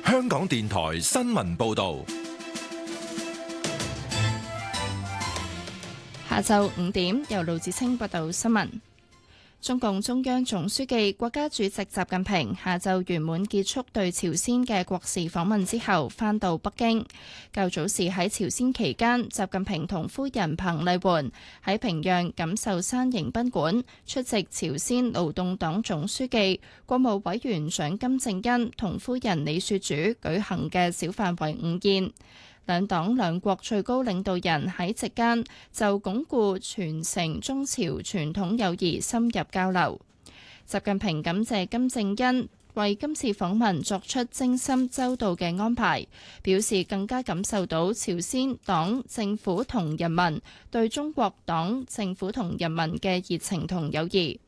香港電台新聞報道。 下晝5點，由盧子清報道新聞。中共中央總書記、國家主席習近平下晝圓滿結束對朝鮮嘅國事訪問之後，返到北京。較早時喺朝鮮期間，習近平同夫人彭麗媛喺平壤錦繡山迎賓館出席朝鮮勞動黨總書記、國務委員長金正恩同夫人李雪主舉行嘅小範圍午宴。兩黨兩國最高領導人喺席間就鞏固傳承中朝傳統友誼深入交流。習近平感謝金正恩為今次訪問作出精心周到嘅安排，表示更加感受到朝鮮黨政府同人民對中國黨政府同人民嘅熱情同友誼。